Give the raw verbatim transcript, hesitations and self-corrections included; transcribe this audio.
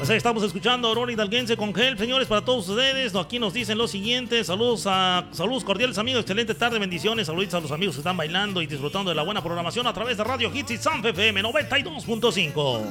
Pues ahí estamos escuchando a Aurora Hidalguense con Help, señores, para todos ustedes. Aquí nos dicen lo siguiente: saludos a saludos cordiales, amigos, excelente tarde, bendiciones, saluditos a los amigos que están bailando y disfrutando de la buena programación a través de Radio Hits y San F M noventa y dos punto cinco.